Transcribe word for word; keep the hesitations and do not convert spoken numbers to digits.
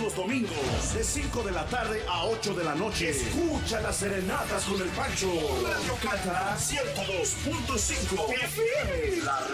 los domingos, de cinco de la tarde a ocho de la noche. Escucha las serenatas con el Pancho. Radio Cata ciento dos punto cinco F M. La